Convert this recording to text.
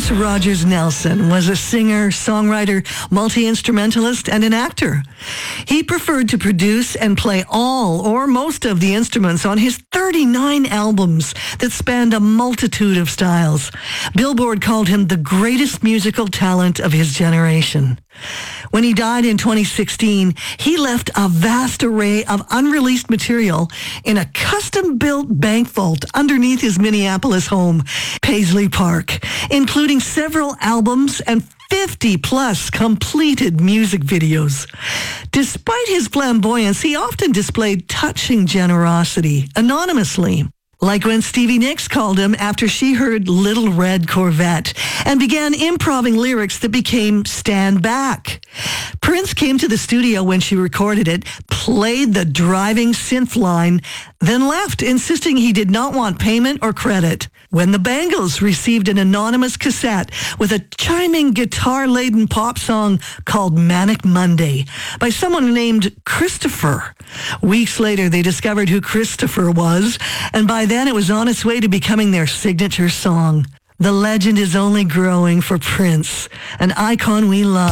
Prince Rogers Nelson was a singer, songwriter, multi-instrumentalist, and an actor. He preferred to produce and play all or most of the instruments on his 39 albums that spanned a multitude of styles. Billboard called him the greatest musical talent of his generation. When he died in 2016, he left a vast array of unreleased material in a custom-built bank vault underneath his Minneapolis home, Paisley Park, including several albums and 50-plus completed music videos. Despite his flamboyance, he often displayed touching generosity, anonymously. Like when Stevie Nicks called him after she heard Little Red Corvette and began improvising lyrics that became Stand Back. Prince came to the studio when she recorded it, played the driving synth line, then left, insisting he did not want payment or credit. When the Bangles received an anonymous cassette with a chiming guitar-laden pop song called Manic Monday by someone named Christopher. Weeks later, they discovered who Christopher was, and by then it was on its way to becoming their signature song. The legend is only growing for Prince, an icon we love.